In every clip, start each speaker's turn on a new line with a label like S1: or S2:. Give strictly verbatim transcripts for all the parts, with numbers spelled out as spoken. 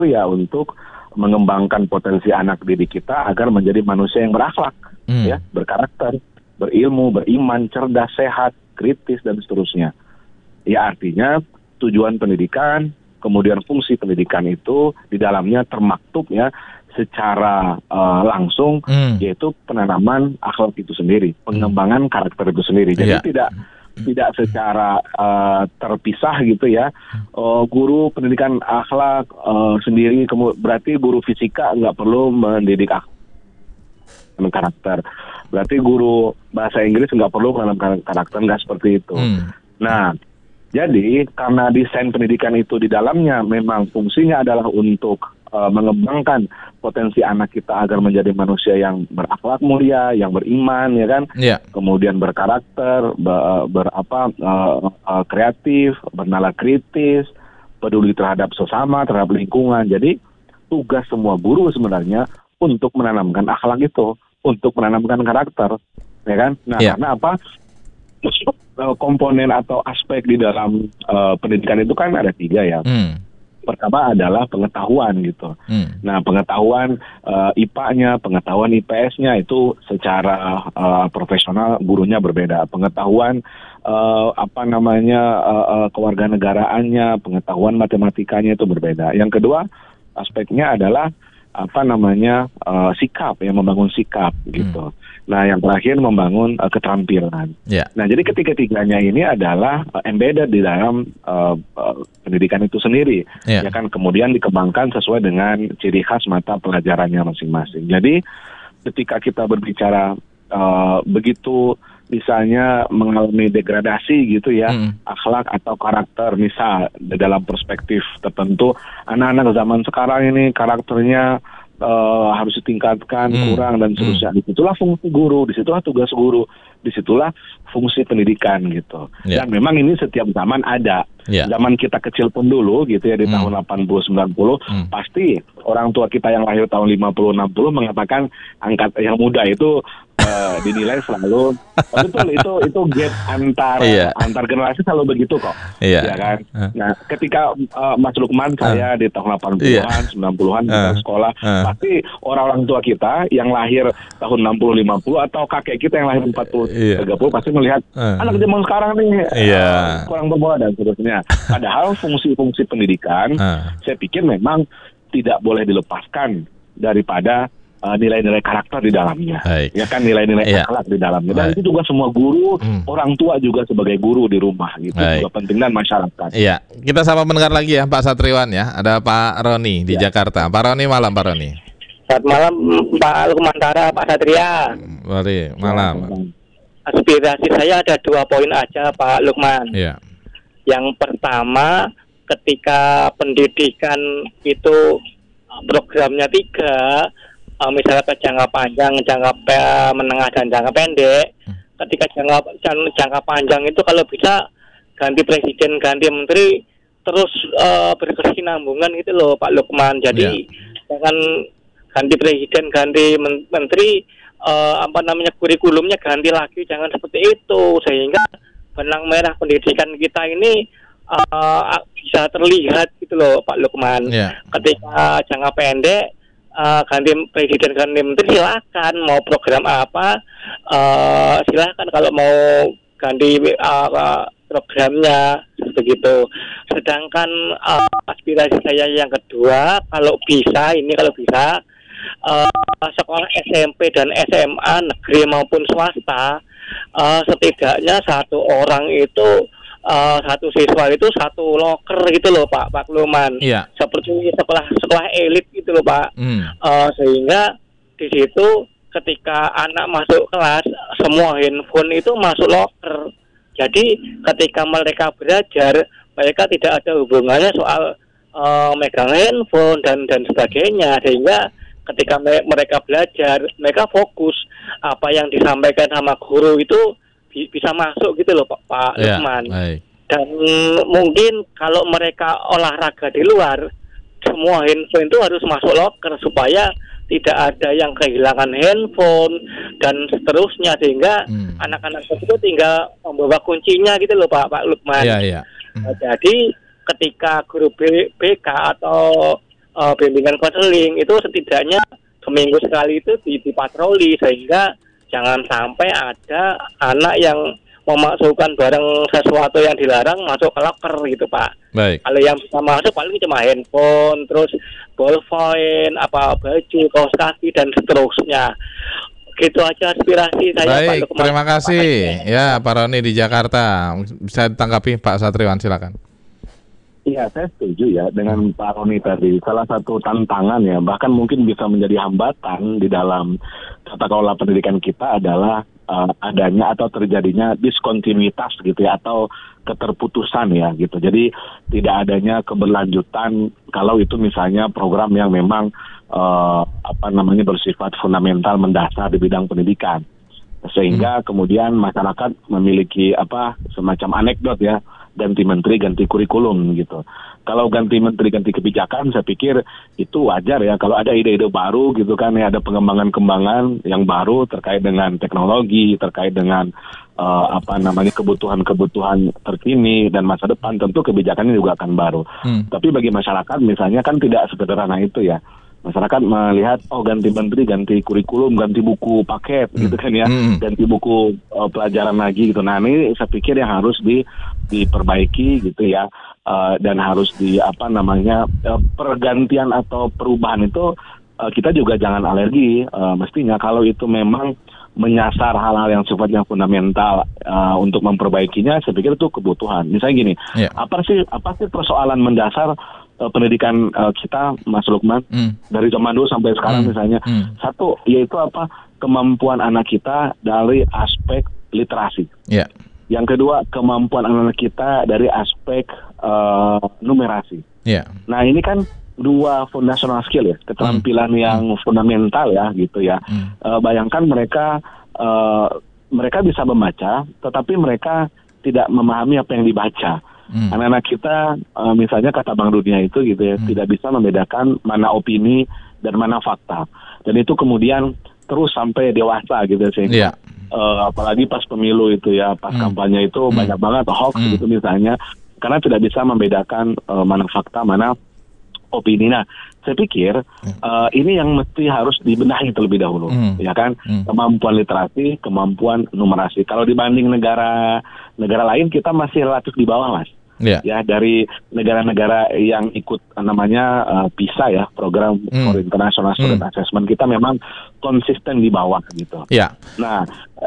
S1: ya untuk mengembangkan potensi anak didik kita agar menjadi manusia yang berakhlak, hmm. ya, berkarakter, berilmu, beriman, cerdas, sehat, kritis, dan seterusnya. Ya, artinya tujuan pendidikan, kemudian fungsi pendidikan itu di dalamnya termaktub ya secara uh, langsung, hmm. yaitu penanaman akhlak itu sendiri, pengembangan karakter itu sendiri. Jadi yeah. tidak tidak secara uh, terpisah gitu ya. Uh, guru pendidikan akhlak uh, sendiri, kemu- berarti guru fisika nggak perlu mendidik akhlak karakter. Berarti guru bahasa Inggris nggak perlu menanamkan karakter, nggak seperti itu. Hmm. Nah, jadi karena desain pendidikan itu di dalamnya memang fungsinya adalah untuk uh, mengembangkan potensi anak kita agar menjadi manusia yang berakhlak mulia, yang beriman, ya kan, yeah. kemudian berkarakter, ber, berapa uh, uh, kreatif, bernalar kritis, peduli terhadap sesama, terhadap lingkungan. Jadi tugas semua guru sebenarnya untuk menanamkan akhlak itu, untuk menanamkan karakter, ya kan. Nah, yeah. karena apa? Komponen atau aspek di dalam uh, pendidikan itu kan ada tiga ya. Hmm. Pertama adalah pengetahuan gitu. Hmm. Nah, pengetahuan uh, I P A-nya, pengetahuan I P S-nya itu secara uh, profesional gurunya berbeda. Pengetahuan uh, apa namanya uh, uh, kewarganegaraannya, pengetahuan matematikanya itu berbeda. Yang kedua aspeknya adalah apa namanya uh, sikap, ya, membangun sikap gitu. Hmm. Nah, yang terakhir membangun uh, keterampilan. Yeah. Nah, jadi ketiga-tiganya ini adalah uh, embedded di dalam uh, uh, pendidikan itu sendiri. Yeah. Ya kan, kemudian dikembangkan sesuai dengan ciri khas mata pelajarannya masing-masing. Jadi ketika kita berbicara uh, begitu misalnya mengalami degradasi gitu ya, mm. akhlak atau karakter, misal dalam perspektif tertentu, anak-anak zaman sekarang ini karakternya uh, harus ditingkatkan, mm. kurang dan seterusnya. Mm. Disitulah fungsi guru, disitulah tugas guru, disitulah fungsi pendidikan gitu. Yeah. Dan memang ini setiap zaman ada. Yeah. Zaman kita kecil pun dulu gitu ya, di mm. tahun delapan puluh sembilan puluh, mm. pasti orang tua kita yang lahir tahun lima puluh enam puluh mengatakan angkat yang muda itu Uh, dinilai selalu oh, betul itu itu gap antar yeah. antar generasi selalu begitu kok, yeah. ya kan. Uh. Nah, ketika uh, Mas Lukman saya uh. di tahun delapan puluhan, yeah. sembilan puluhan uh. kita sekolah, uh. pasti orang-orang tua kita yang lahir tahun enam puluh lima puluh atau kakek kita yang lahir empat puluh tiga puluh pasti melihat uh. anak zaman sekarang nih yeah. uh, kurang berbola dan seterusnya. Padahal fungsi-fungsi pendidikan uh. saya pikir memang tidak boleh dilepaskan daripada Uh, nilai-nilai karakter di dalamnya, Baik. ya kan, nilai-nilai yeah. akhlak di dalamnya. Dan Baik. itu juga semua guru, hmm. orang tua juga sebagai guru di rumah, gitu Baik. juga penting, dan masyarakat. Iya, kita sama pendengar lagi ya, Pak Satriwan ya. Ada Pak Roni di yeah. Jakarta. Pak Roni, malam Pak Roni.
S2: Selamat malam Pak Lukmantara, Pak Satria.
S1: Mari, malam.
S2: Aspirasi saya ada dua poin aja Pak Lukman.
S1: Iya.
S2: Yang pertama, ketika pendidikan itu programnya tiga, misalnya ke jangka panjang, jangka pe- menengah dan jangka pendek. Ketika jangka jangka panjang itu kalau bisa ganti presiden, ganti menteri, terus uh, berkesinambungan gitu loh Pak Lukman. Jadi yeah. jangan ganti presiden, ganti men- menteri, uh, apa namanya kurikulumnya ganti lagi, jangan seperti itu, sehingga benang merah pendidikan kita ini uh, bisa terlihat gitu loh Pak Lukman. Yeah. Ketika jangka pendek, Uh, ganti presiden, ganti menteri, silakan mau program apa, uh, silakan kalau mau ganti uh, programnya begitu. Sedangkan uh, aspirasi saya yang kedua, kalau bisa ini kalau bisa uh, sekolah S M P dan S M A negeri maupun swasta, uh, setidaknya satu orang itu Uh, satu siswa itu satu loker gitu loh Pak Pak Luman, yeah. seperti sekolah sekolah elit gitu loh Pak, mm. uh, sehingga di situ ketika anak masuk kelas semua handphone itu masuk loker. Jadi ketika mereka belajar, mereka tidak ada hubungannya soal uh, megang handphone dan dan sebagainya, sehingga ketika me- mereka belajar, mereka fokus apa yang disampaikan sama guru itu bisa masuk gitu loh Pak, Pak ya, Lukman. Baik. Dan mungkin kalau mereka olahraga di luar, semua handphone itu harus masuk loker supaya tidak ada yang kehilangan handphone dan seterusnya, sehingga hmm. anak-anak tersebut tinggal membawa kuncinya gitu loh Pak Pak Lukman. Ya, ya. Hmm. Jadi ketika guru B, BK atau uh, bimbingan konseling itu setidaknya seminggu sekali itu dipatroli, sehingga jangan sampai ada anak yang memasukkan barang sesuatu yang dilarang masuk ke locker gitu, Pak.
S3: Baik.
S2: Kalau yang bisa masuk paling cuma handphone, terus ballpoint, apa baju, kaos kaki dan seterusnya. Gitu aja aspirasi saya.
S3: Baik,
S2: Pak,
S3: terima kasih. Ya, Pak Roni di Jakarta. Bisa ditanggapi Pak Satriwan, silakan.
S1: Iya, saya setuju ya dengan Pak Roni tadi. Salah satu tantangan ya, bahkan mungkin bisa menjadi hambatan di dalam tata kelola pendidikan kita adalah uh, adanya atau terjadinya diskontinuitas gitu ya, atau keterputusan ya gitu. Jadi tidak adanya keberlanjutan kalau itu misalnya program yang memang uh, apa namanya bersifat fundamental mendasar di bidang pendidikan. Sehingga hmm. kemudian masyarakat memiliki apa semacam anekdot ya, ganti menteri, ganti kurikulum gitu. Kalau ganti menteri, ganti kebijakan, saya pikir itu wajar ya. Kalau ada ide-ide baru gitu kan, ya ada pengembangan-kembangan yang baru terkait dengan teknologi, terkait dengan uh, apa namanya kebutuhan-kebutuhan terkini dan masa depan, tentu kebijakannya juga akan baru. Hmm. Tapi bagi masyarakat misalnya kan tidak sederhana itu ya. Masyarakat melihat, oh ganti menteri, ganti kurikulum, ganti buku paket, hmm. gitu kan ya, hmm. ganti buku uh, pelajaran lagi gitu. Nah ini saya pikir yang harus di, diperbaiki gitu ya, uh, dan harus di apa namanya uh, pergantian atau perubahan itu uh, kita juga jangan alergi. Uh, mestinya kalau itu memang menyasar hal-hal yang sifatnya fundamental uh, untuk memperbaikinya, saya pikir itu kebutuhan. Misalnya gini, yeah. apa sih apa sih persoalan mendasar pendidikan uh, kita, Mas Lukman, mm. dari zaman dulu sampai sekarang mm. misalnya, mm. satu yaitu apa kemampuan anak kita dari aspek literasi. Yeah. Yang kedua kemampuan anak kita dari aspek uh, numerasi. Yeah. Nah ini kan dua foundational skill ya, keterampilan mm. yang mm. fundamental ya gitu ya. Mm. Uh, bayangkan mereka uh, mereka bisa membaca, tetapi mereka tidak memahami apa yang dibaca. Hmm. Anak-anak kita uh, misalnya kata Bank Dunia itu gitu ya, hmm. tidak bisa membedakan mana opini dan mana fakta. Dan itu kemudian terus sampai dewasa gitu sehingga yeah. uh, apalagi pas pemilu itu ya, pas hmm. kampanye itu hmm. banyak banget hoax hmm. gitu misalnya, karena tidak bisa membedakan uh, mana fakta, mana opini. Nah, saya pikir uh, ini yang mesti harus dibenahi terlebih dahulu, hmm. ya kan, hmm. kemampuan literasi, kemampuan numerasi. Kalau dibanding negara negara lain kita masih relatif di bawah, Mas. Yeah. Ya dari negara-negara yang ikut namanya uh, PISA ya, program mm. for International Student mm. Assessment, kita memang konsisten di bawah gitu. Yeah. Nah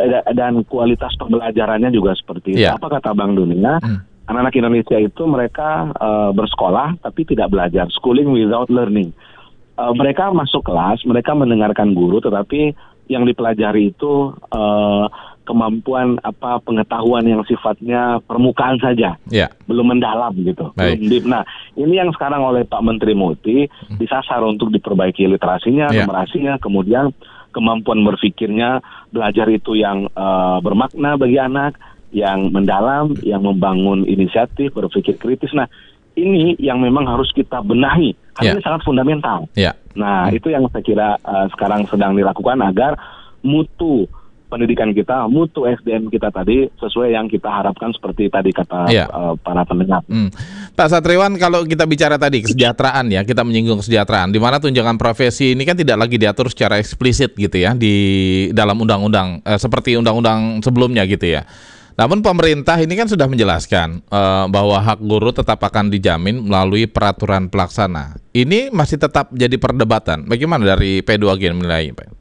S1: dan kualitas pembelajarannya juga seperti itu. Yeah. Apa kata Bank Dunia? Mm. Anak-anak Indonesia itu mereka uh, bersekolah tapi tidak belajar, schooling without learning. Uh, mereka masuk kelas, mereka mendengarkan guru, tetapi yang dipelajari itu uh, kemampuan apa pengetahuan yang sifatnya permukaan saja, yeah. belum mendalam gitu, Baik. belum deep. Nah, ini yang sekarang oleh Pak Menteri Muti disasar untuk diperbaiki literasinya, yeah. numerasinya, kemudian kemampuan berpikirnya, belajar itu yang uh, bermakna bagi anak, yang mendalam, yang membangun inisiatif, berpikir kritis. Nah, ini yang memang harus kita benahi. Karena yeah. ini sangat fundamental. Yeah. Nah, hmm. itu yang saya kira uh, sekarang sedang dilakukan agar mutu pendidikan kita, mutu S D M kita tadi sesuai yang kita harapkan seperti tadi kata yeah. uh, para pendengar. Hmm.
S3: Pak Satriwan, kalau kita bicara tadi kesejahteraan ya, kita menyinggung kesejahteraan, di mana tunjangan profesi ini kan tidak lagi diatur secara eksplisit gitu ya di dalam undang-undang eh, seperti undang-undang sebelumnya gitu ya. Namun pemerintah ini kan sudah menjelaskan uh, bahwa hak guru tetap akan dijamin melalui peraturan pelaksana. Ini masih tetap jadi perdebatan. Bagaimana dari P dua G menilai, Pak?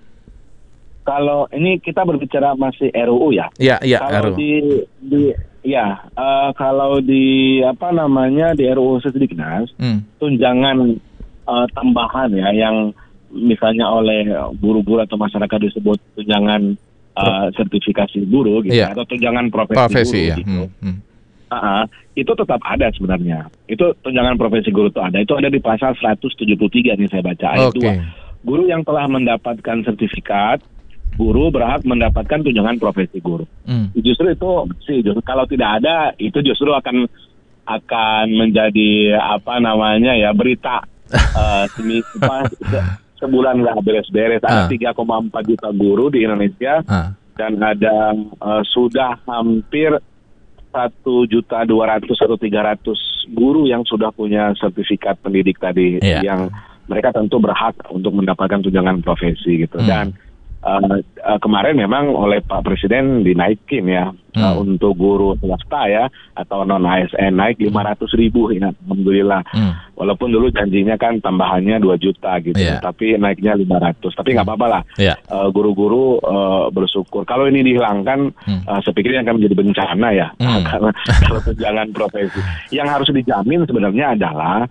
S1: Kalau ini kita berbicara masih R U U ya.
S3: Iya, iya.
S1: Kalau di, di ya uh, kalau di apa namanya di R U U Sisdiknas, hmm. tunjangan uh, tambahan ya yang misalnya oleh guru-guru atau masyarakat disebut tunjangan uh, sertifikasi guru gitu ya. Atau tunjangan profesi, profesi guru ya. gitu. Hmm. Hmm. Uh-huh. Itu tetap ada sebenarnya. Itu tunjangan profesi guru itu ada. Itu ada di pasal seratus tujuh puluh tiga nih saya baca ayat
S3: okay.
S1: dua. Guru yang telah mendapatkan sertifikat guru berhak mendapatkan tunjangan profesi guru. Hmm. Justru itu sih justru kalau tidak ada itu justru akan akan menjadi apa namanya ya berita uh, semi, apa, se, sebulan nggak beres-beres. Ada tiga koma empat juta guru di Indonesia uh. dan ada uh, sudah hampir satu juta dua ratus atau tiga ratus guru yang sudah punya sertifikat pendidik tadi, yeah. yang mereka tentu berhak untuk mendapatkan tunjangan profesi gitu. Hmm. Dan uh, uh, kemarin memang oleh Pak Presiden dinaikin ya, hmm. uh, untuk guru swasta ya atau non A S N naik lima ratus ribu ya, alhamdulillah. Hmm. Walaupun dulu janjinya kan tambahannya dua juta gitu, yeah. tapi naiknya lima ratus. Tapi nggak apa-apa lah, yeah. uh, guru-guru uh, bersyukur. Kalau ini dihilangkan, hmm. uh, saya pikir ini akan menjadi bencana ya, hmm. karena kalau tunjangan profesi. Yang harus dijamin sebenarnya adalah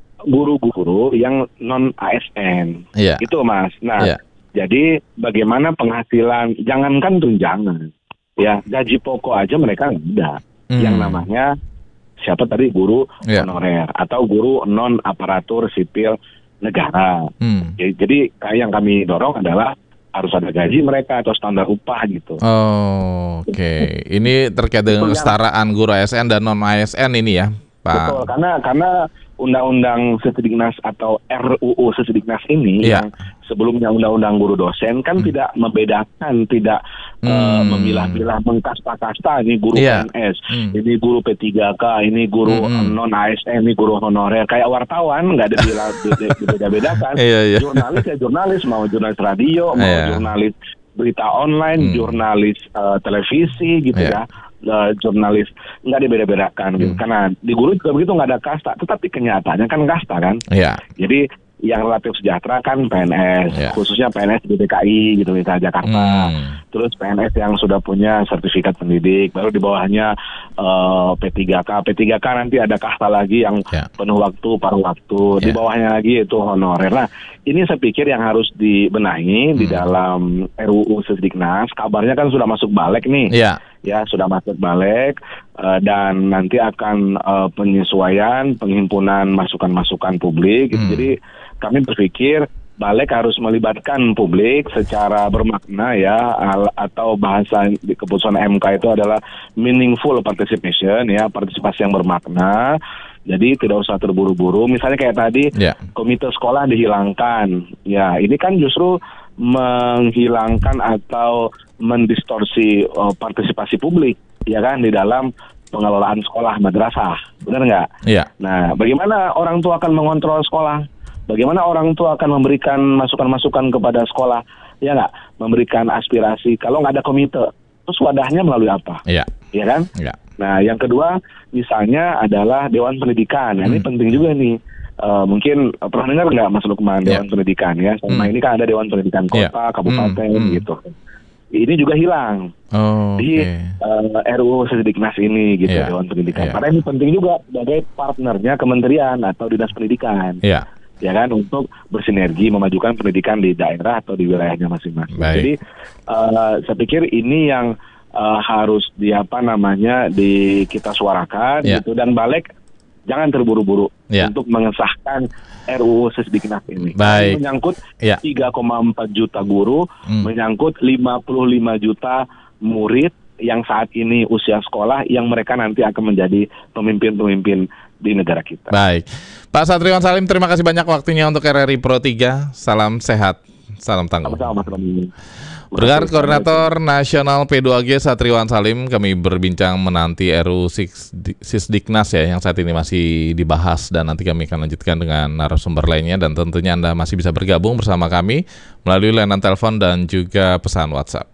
S1: guru-guru yang non A S N, yeah. itu Mas. Nah, yeah. jadi bagaimana penghasilan, jangankan tunjangan, ya gaji pokok aja mereka nggak ada. Hmm. Yang namanya siapa tadi guru yeah. honorer atau guru non aparatur sipil negara. Hmm. Jadi, jadi yang kami dorong adalah harus ada gaji mereka atau standar upah gitu.
S3: Oh, oke. Okay. Ini terkait dengan kesetaraan guru A S N dan non A S N ini ya, Pak.
S1: Betul, karena karena Undang-Undang Sesdiknas atau R U U Sesdiknas ini yeah. yang sebelumnya Undang-Undang Guru Dosen kan hmm. tidak membedakan, tidak hmm. uh, memilah-milah, mengkasta-kasta ini guru yeah. P N S, hmm. ini guru P tiga K, ini guru hmm. non A S N, ini guru honorer. Kayak wartawan nggak ada beda-bedakan. yeah, yeah. Jurnalis ya jurnalis, mau jurnalis radio, mau yeah. jurnalis berita online, hmm. jurnalis uh, televisi gitu yeah. ya. Uh, jurnalis nggak dibeda-bedakan hmm. gitu. Karena di guru juga begitu, nggak ada kasta, tetapi kenyataannya kan kasta kan. Yeah. Jadi yang relatif sejahtera kan P N S, yeah. khususnya P N S di D K I gitu, misalnya Jakarta. Hmm. Terus P N S yang sudah punya sertifikat pendidik, baru di bawahnya uh, P tiga K. P tiga K nanti ada kasta lagi yang yeah. penuh waktu, paruh waktu. Yeah. Di bawahnya lagi itu honorer. Nah, ini saya pikir yang harus dibenahi hmm. di dalam R U U Sesdiknas. Kabarnya kan sudah masuk balik nih. Yeah. Ya, sudah masuk balik uh, dan nanti akan uh, penyesuaian, penghimpunan masukan-masukan publik. Gitu. Hmm. Jadi kami berpikir balik harus melibatkan publik secara bermakna ya, al- atau bahasa di keputusan M K itu adalah meaningful participation ya, partisipasi yang bermakna. Jadi tidak usah terburu-buru. Misalnya kayak tadi yeah. komite sekolah dihilangkan. Ya, ini kan justru menghilangkan atau mendistorsi uh, partisipasi publik, ya kan, di dalam pengelolaan sekolah madrasah, benar nggak? Iya. Nah, bagaimana orang tua akan mengontrol sekolah? Bagaimana orang tua akan memberikan masukan-masukan kepada sekolah? Ya nggak? Memberikan aspirasi. Kalau nggak ada komite, terus wadahnya melalui apa? Iya. Iya kan? Iya. Nah, yang kedua, misalnya adalah Dewan Pendidikan. Nah, hmm. ini penting juga nih. Uh, mungkin uh, pernah dengar nggak Mas Lukman yeah. Dewan Pendidikan ya? Selama hmm. ini kan ada Dewan Pendidikan Kota, yeah. Kabupaten hmm. gitu. Ini juga hilang oh, di okay. uh, R U U Sesdiknas ini gitu yeah. Dewan Pendidikan. Yeah. Karena ini penting juga sebagai partnernya kementerian atau dinas pendidikan. Yeah. Ya kan, untuk bersinergi memajukan pendidikan di daerah atau di wilayahnya masing-masing. Baik. Jadi uh, saya pikir ini yang uh, harus di apa namanya di kita suarakan yeah. gitu, dan balik jangan terburu-buru yeah. untuk mengesahkan R U U Sesdiknas ini. Baik. Ini menyangkut yeah. tiga koma empat juta guru, hmm. menyangkut lima puluh lima juta murid yang saat ini usia sekolah, yang mereka nanti akan menjadi pemimpin-pemimpin di negara kita. Baik. Pak Satriwan Salim, terima kasih banyak waktunya untuk R R I Pro tiga. Salam sehat, salam tangguh. Sama-sama, Mas Romi. Berkat Koordinator Nasional P dua G Satriwan Salim, kami berbincang menanti R U U Sesdiknas ya, yang saat ini masih dibahas, dan nanti kami akan lanjutkan dengan narasumber lainnya, dan tentunya Anda masih bisa bergabung bersama kami melalui layanan telepon dan juga pesan WhatsApp.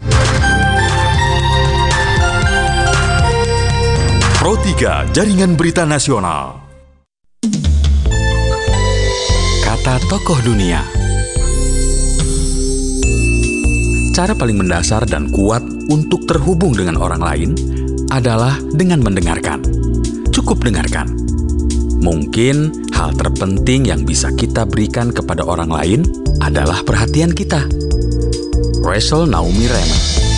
S4: Pro tiga, Jaringan Berita Nasional. Kata tokoh dunia. Cara paling mendasar dan kuat untuk terhubung dengan orang lain adalah dengan mendengarkan. Cukup dengarkan. Mungkin hal terpenting yang bisa kita berikan kepada orang lain adalah perhatian kita. Rachel Naomi Remen.